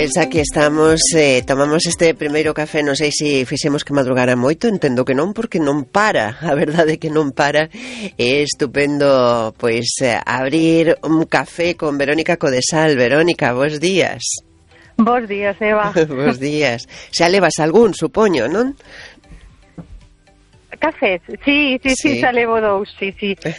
Pois aquí estamos, tomamos este primeiro café, non sei se fixemos que madrugara moito, entendo que non, porque non para, a verdade é que non para. É estupendo, pois, abrir un café con Verónica Codesal. Verónica, bos días. Bos días, Eva. Bos días. Xa levas algún, supoño, non? Cafés, sí, xa levo dous, sí.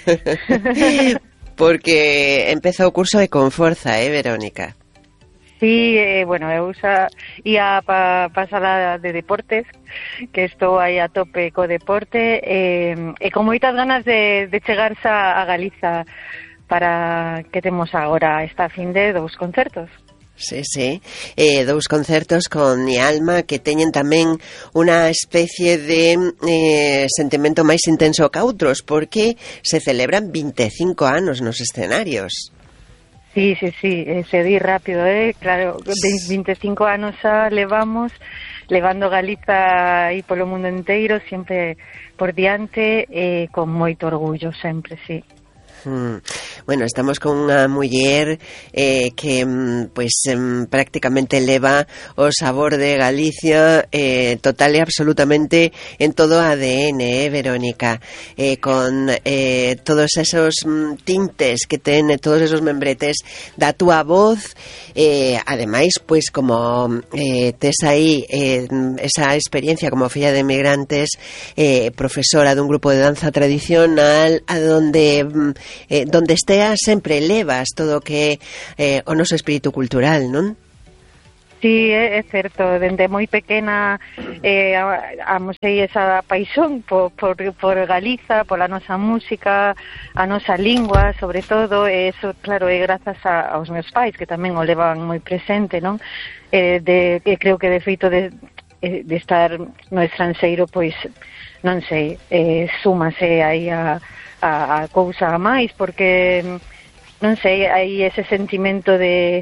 Porque empeza o curso e con forza, Verónica? Sí, bueno, eu xa ia pa sala de deportes, que estou aí a tope co deporte, e con moitas ganas de chegarse a Galiza para que temos agora esta fin de dous concertos. Sí, dous concertos con Mi Alma que teñen tamén unha especie de sentimento máis intenso que outros, porque se celebran 25 anos nos escenarios. Sí, se di rápido, claro, 25 anos xa levamos, levando Galiza aí polo mundo inteiro, sempre por diante, con moito orgullo sempre, sí. Bueno, estamos con unha muller que prácticamente leva o sabor de Galicia total e absolutamente en todo o ADN, Verónica, con todos esos tintes que ten, todos esos membretes da túa voz, ademais, pois como tes aí esa experiencia como filla de emigrantes, profesora dun grupo de danza tradicional, a donde esteas sempre levas todo o que o noso espírito cultural, non? Sí, é certo, dende moi pequena amosei esa paixón por Galiza, pola nosa música, a nosa lingua, sobre todo, e eso, claro, é grazas aos meus pais, que tamén o levan moi presente, non? Creo que de feito de estar no estranxeiro, pois, non sei, súmase aí a cousa a máis, porque non sei, hai ese sentimento de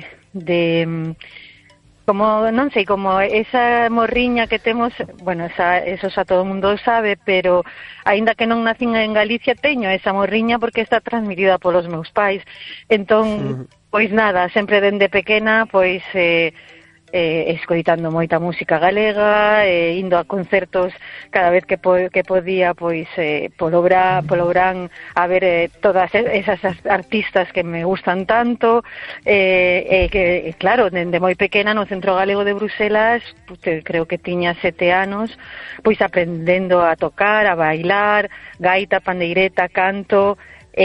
como, non sei, como esa morriña que temos, bueno, eso xa todo o mundo sabe, pero aínda que non nacín en Galicia, teño esa morriña porque está transmitida polos meus pais. Entón, pois nada, sempre dende pequena, pois escoitando moita música galega, indo a concertos cada vez que podía, pois polo Brán a ver todas esas artistas que me gustan tanto, que claro, dende moi pequena no Centro Galego de Bruselas, creo que tiña 7 anos, pois aprendendo a tocar, a bailar, gaita, pandeireta, canto,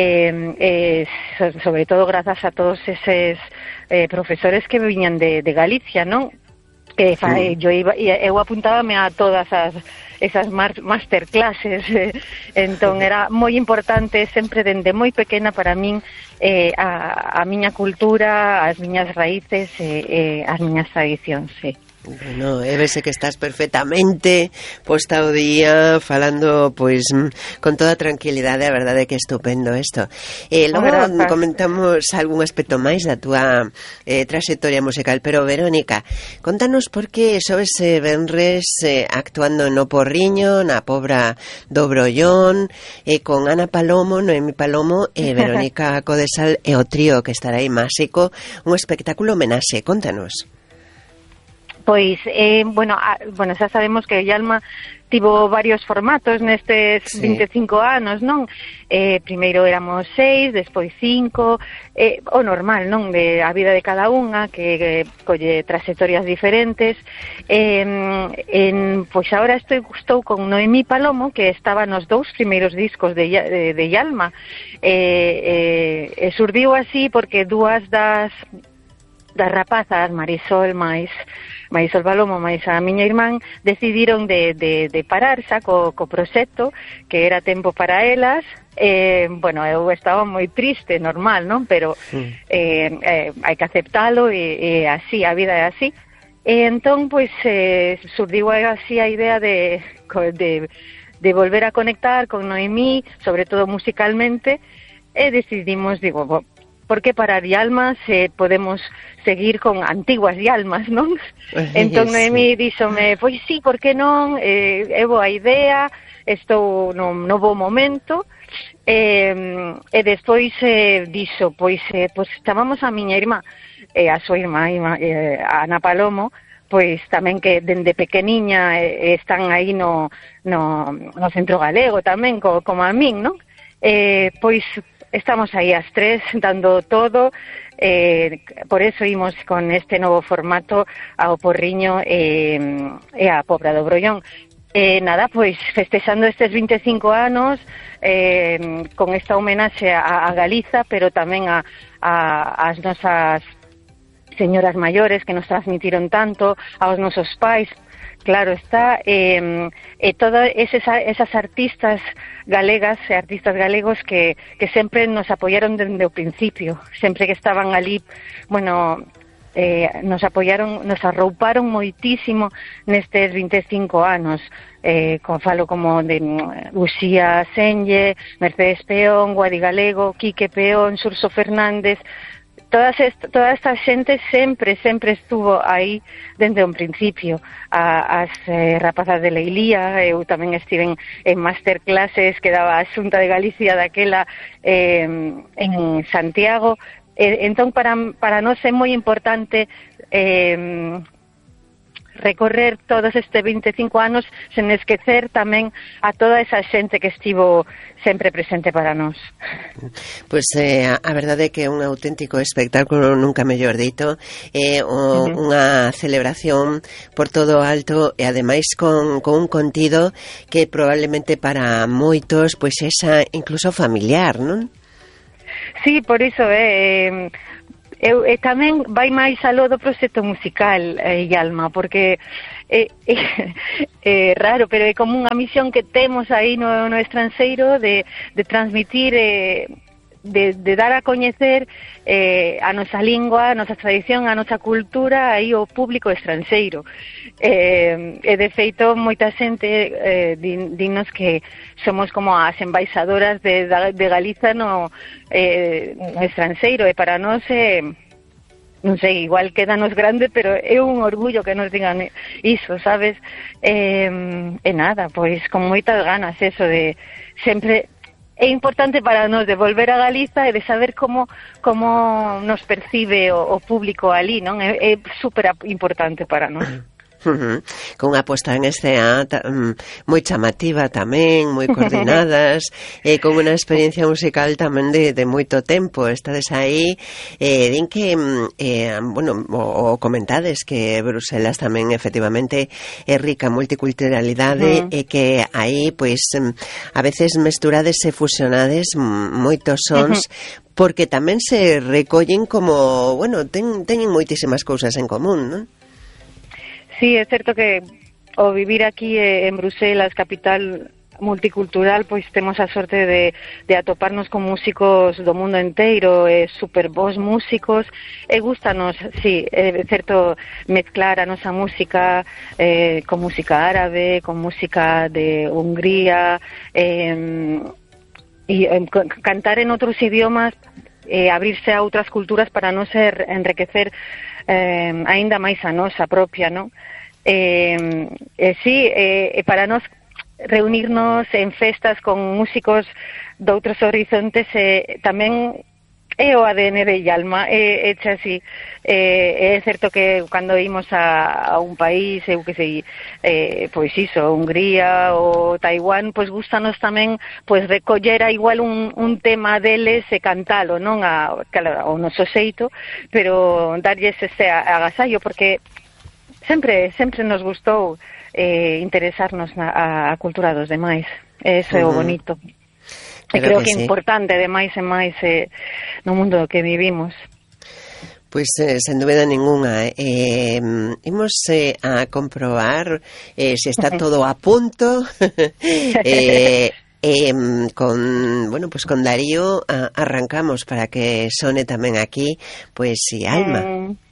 sobre todo grazas a todos eses profesores que viñan de Galicia, non? Que eu apuntábame a todas esas masterclasses, entón era moi importante sempre dende moi pequena para min a miña cultura, as miñas raíces e as miñas tradicións, sí. Bueno, vese que estás perfectamente posta ao día, falando pois con toda tranquilidade, a verdade é que é estupendo isto. Logo comentamos algún aspecto máis da túa traxectoria musical, pero Verónica, contanos por que sobes venres actuando no Porriño, na Pobra do Brollón, con Ana Palomo, Noemi Palomo e Verónica Codesal e o trío que estará aí máxico, un espectáculo homenaxe, contanos. Pois, bueno, xa sabemos que Yalma tivo varios formatos nestes 25 anos, non? Primeiro éramos 6, despois 5, o normal, non? De a vida de cada unha, que colle trayectorias diferentes. Pois agora estou con Noemi Palomo, que estaba nos dous primeiros discos de Yalma. Surdiu así porque dúas das rapazas, Marisol Palomo máis a miña irmán, decidiron de parar xa co proxecto, que era tempo para elas. Bueno, eu estaba moi triste, normal, non? Pero hai que aceptalo, e así, a vida é así. Entón, pois, surdiu así a idea de volver a conectar con Noemí, sobre todo musicalmente, e decidimos, por que parar Yalma se podemos seguir con antiguas Yalmas, non? Entón Noemi díxome, pois sí, por que non? É boa idea, estou no bo momento, e despois dixo, pois chamamos a miña irmá, e a súa irmá, a Ana Palomo, pois tamén que dende pequeniña están aí no Centro Galego tamén, como a min, non? Pois estamos aí as tres dando todo, por eso imos con este novo formato ao Porriño e a Pobra do Brollón. Nada, pois festexando estes 25 anos con esta homenaxe a Galiza, pero tamén ás nosas señoras maiores que nos transmitiron tanto, aos nosos pais, claro está, todas esas artistas galegas e artistas galegos que sempre nos apoyaron dende o principio, sempre que estaban ali, bueno, nos apoyaron, nos arrouparon moitísimo nestes 25 anos, falo como de Uxía Senlle, Mercedes Peón, Guadi Galego, Quique Peón, Xurxo Fernández. Toda esta xente sempre estuvo aí dende un principio. As rapazas de Leilía, eu tamén estiven en masterclasses que daba a Xunta de Galicia daquela en Santiago. Entón, para nós é moi importante recorrer todos estes 25 anos sen esquecer tamén a toda esa xente que estivo sempre presente para nós. Pois a verdade é que é un auténtico espectáculo, nunca mellor dito, unha celebración por todo o alto e ademais con un contido que probablemente para moitos pois esa incluso familiar, non? Sí, por iso tamén vai máis aló do proxecto musical, Alma, porque é raro, pero é como unha misión que temos aí no estranxeiro de transmitir, de dar a coñecer a nosa lingua, a nosa tradición, a nosa cultura aí ao público estranxeiro. E de feito moita xente dinnos que somos como as embaixadoras de Galiza no estranxeiro, e para nós non sei, igual quédanos grande, pero é un orgullo que nos digan iso, sabes? E nada, pois con moitas ganas eso de sempre. É importante para nós de volver a Galiza e de saber como nos percibe o público ali, non? É super importante para nós. Con unha posta en escena moi chamativa tamén, moi coordinadas, con unha experiencia musical tamén de moito tempo. Estades aí, din que bueno, o comentades que Bruselas tamén efectivamente é rica multiculturalidade, e que aí pois a veces mesturades e fusionades moitos sons, porque tamén se recollen como, bueno, teñen moitísimas cousas en común, non? Sí, é certo que o vivir aquí en Bruselas, capital multicultural, pois temos a sorte de atoparnos con músicos do mundo enteiro, super bons músicos, e gustanos, sí, é certo mezclar a nosa música con música árabe, con música de Hungría, e cantar en outros idiomas, abrirse a outras culturas para non ser enriquecer aínda máis a nosa propia, non? Sí, para nós reunirnos en festas con músicos de outros horizontes tamén é o ADN de Alma, é así. É certo que cando imos a un país, eu que sei, pois iso, Hungría ou Taiwán, pois gustanos tamén pois recoller igual un tema deles e cantalo, non claro, ao noso xeito, pero darlles ese agasallo, porque sempre nos gustou interesarnos a cultura dos demais. Eso é o bonito. E creo que é importante, de máis e máis no mundo que vivimos. Pois, sen dúbida ninguna, imos a comprobar se está todo a punto. Con Darío arrancamos para que sone tamén aquí, pois, si Alma.